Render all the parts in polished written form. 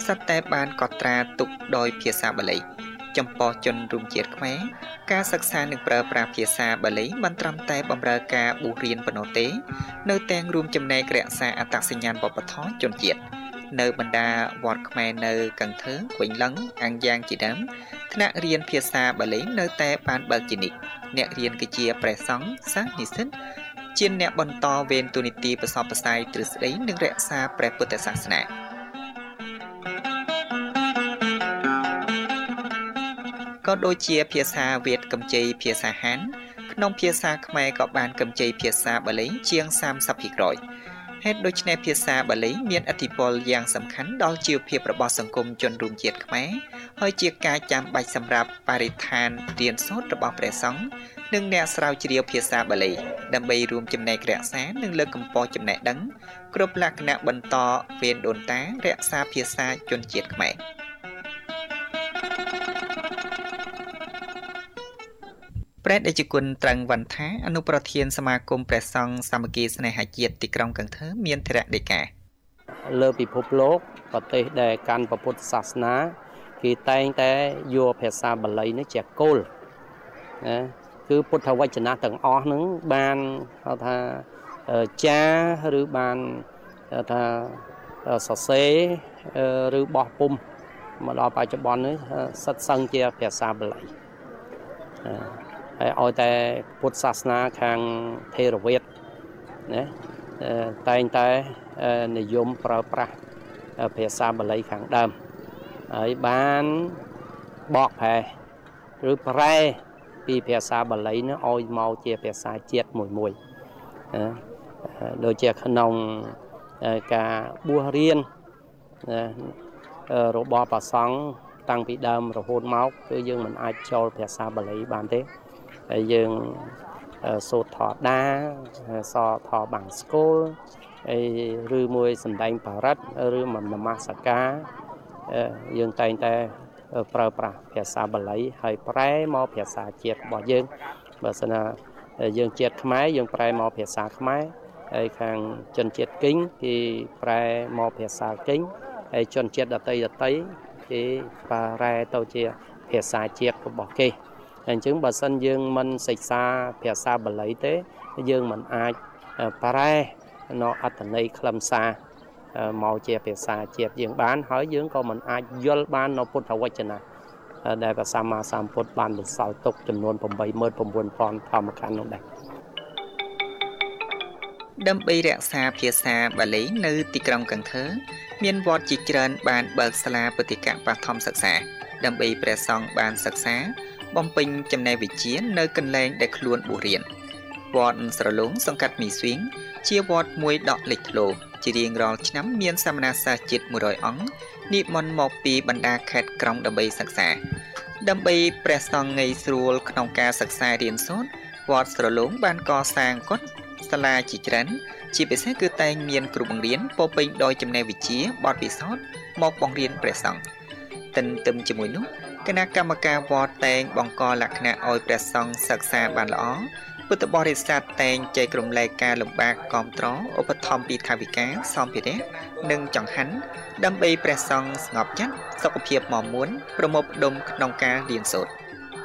សត្វតែបានកត់ត្រាទុកដោយភាសាបាលីចំពោះជនរួមជាតិខ្មែរការសិក្សានឹងប្រើប្រាស់ភាសាបាលីមិនត្រឹមតែបម្រើការបួសរៀនប៉ុណ្ណោះទេនៅទាំងរួមចំណែករក្សាអត្តសញ្ញាណវប្បធម៌ជនជាតិនៅបណ្ដាវត្តខ្មែរនៅកង្ធើវិញឡឹងអាំងយ៉ាងជាដើមថ្នាក់រៀនភាសាបាលីនៅតែបានបើកជានិច្ចអ្នករៀនគឺជាព្រះសង្ឃសិស្សនិស្សិតជាអ្នកបន្តវេនតួនាទីប្រសពផ្សាយទ្រឹស្ដីនិងរក្សាព្រះពុទ្ធសាសនាក៏ដូចជាភាសាវៀតកម្ចីភាសាហានក្នុងភាសាខ្មែរក៏បានកម្ចីភាសាបាលីជាង 30% ហេតុដូច្នេះភាសាបាលីមានឥទ្ធិពលយ៉ាងសំខាន់ដល់ជីវភាពរបស់សង្គមជនរួមជាតិខ្មែរហើយជាការចាំបាច់សម្រាប់បរិស្ថានរៀនសូត្ររបស់ព្រះសង្ឃនិងអ្នកស្រាវជ្រាវភាសាបាលីដើម្បីរួមចំណែករក្សានិងលើកកម្ពស់ចំណេះដឹងគ្រប់លក្ខណៈបន្តវេនដូនតារក្សាភាសាជនជាតិខ្មែរព្រះតេជគុណត្រឹងវណ្ណថាអនុប្រធានសមាគមព្រះសង្ឃសាមគ្គីស្នេហាជាតិទីក្រុងកង្ធើមានធរៈដីកាលើពិភពលោកប្រទេសដែលកាន់ពុទ្ធសាសនាគេតែងតែយកភាសាបាលីនេះជាគោលណាគឺពុទ្ធវចនៈទាំងអស់ហ្នឹងបានហៅថាចាឬបានថាសរសេរឬបោះពុម្ពមកដល់បច្ចុប្បន្ននេះសិតសឹងជាភាសាបាលីហើយឲ្យតែពុទ្ធសាសនាខាងថេរវាទណាតែងតែនិយមប្រើប្រាស់ភាសាបាលីខាងដើមហើយបានបកប្រែឬប្រែពីភាសាបាលីនោះឲ្យមកជាភាសាជាតិមួយដូចជាក្នុងការបួសរៀនរបស់ព្រះសង្ឃតាំងពីដើមរហូតមកគឺយើងមិនអាចចូលភាសាបាលីបានទេហើយយើងសូត្រធម៌ដាសធម៌បាំងស្គលឬមួយសម្ដែងបរិត្តឬនមស្ការយើងតែងតែប្រើប្រាស់ភាសាបាលីហើយប្រែមកភាសាជាតិរបស់យើងបើសិនណាយើងជាតិខ្មែរយើងប្រែមកភាសាខ្មែរហើយខាងជនជាតិគិញគេប្រែមកភាសាគិញហើយជនជាតិដទៃគេប្រែទៅជាភាសាជាតិរបស់គេអញ្ចឹងបើសិនយើងមិនសិក្សាភាសាបាលីទេយើងមិនអាចប្រែនៅអត្ថន័យខ្លឹមសារមកជាភាសាជាតិយើងបានហើយយើងក៏មិនអាចយល់បាននៅពុទ្ធវចនៈដែលព្រះសម្មាសម្ពុទ្ធបានបន្សល់ទុកចំនួន 89,000 ធម្មខណ្ឌនោះដែរដើម្បីរក្សាភាសាបាលីនៅទីក្រុងកង្ធើមានវត្តជាច្រើនបានបើកសាលាពុទ្ធិកបឋមសិក្សាដើម្បីព្រះសង្ឃបានសិក្សាបំពេញចំណេះវិជ្ជានៅកន្លែងដែលខ្លួនបួសរៀនវត្តស្រឡូងសង្កាត់មីស្វីងជាវត្តមួយដកលេចធ្លោជារៀងរាល់ឆ្នាំមានសាមណេរសិស្សជិត100អង្គនិមន្តមកពីបណ្ដាខេត្តក្រុងដើម្បីសិក្សាដើម្បីព្រះសង្ឃងាយស្រួលក្នុងការសិក្សារៀនសូត្រវត្តស្រឡូងបានកសាងកុដិសាលាជាច្រើនជាពិសេសគឺតែងមានគ្រូបង្រៀនពោពេញដោយចំណេះវិជ្ជាបទពិសោធន៍មកបង្រៀនព្រះសង្ឃទន្ទឹមជាមួយនោះគណៈកម្មការវត្តតែងបង្កលក្ខណៈឲ្យព្រះសង្ឃសិក្សាបានល្អពុទ្ធបរិស័ទតែងចែករំលែកការលំបាកគាំទ្រឧបត្ថម្ភពីថវិកាសម្ភារៈនិងចង្ហាន់ដើម្បីព្រះសង្ឃស្ងប់ចិត្តសុខភាពមាំមួនប្រមូលផ្ដុំក្នុងការរៀនសូត្រ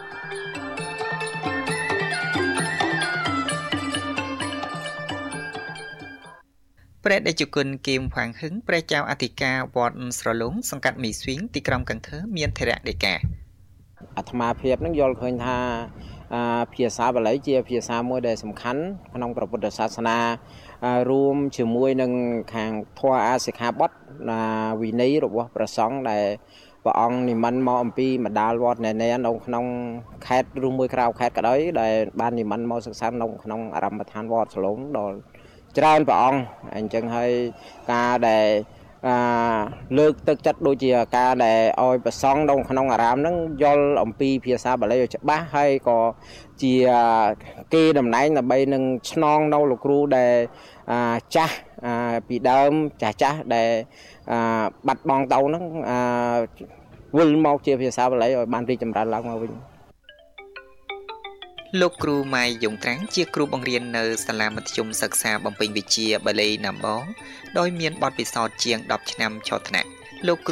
ព្រះតេជគុណគៀមផាងហឹងព្រះចៅអធិការវត្តស្រឡូងសង្កាត់មីស្វីងទីក្រុងកង្ធើមានធរៈដីកាអាត្មាភាពនឹងយល់ឃើញថាភាសាបាលីជាភាសាមួយដែលសំខាន់ក្នុងព្រះពុទ្ធសាសនារួមជាមួយនឹងខាងធម៌អាសិក្ខាបទវិន័យរបស់ព្រះសង្ឃដែលព្រះអង្គនិមន្តមកអំពីម្ដាលវត្តនៅក្នុងខេត្តឬមួយក្រៅខេត្តក៏ដោយដែលបាននិមន្តមកសិក្សានៅក្នុងអារម្មណ៍ឋានវត្តស្រឡូងដល់ច្រើនព្រះអង្គអញ្ចឹងហើយការដែលលើកទឹកចិត្តដូចជាការដែលឲ្យប្រសង់ក្នុងអារាមហ្នឹងយល់អំពីភាសាបាលីឲ្យច្បាស់ហើយក៏ជាគេតំណែងដើម្បីនឹងឆ្នងនៅលោកគ្រូដែលចាស់ពីដើមចាស់ដែលបាត់បង់ទៅហ្នឹងវិលមកជាភាសាបាលីឲ្យបានរីកចម្រើនឡើងមកវិញលោកគ្រូម៉ៃយងត្រាំងជាគ្រូបង្រៀននៅសាលាមធ្យមសិក្សាបំពេញវិជ្ជាបាលីណាំបងដោយមានបទពិសោធន៍ជាង10ឆ្នាំចុះថ្នាក់លោក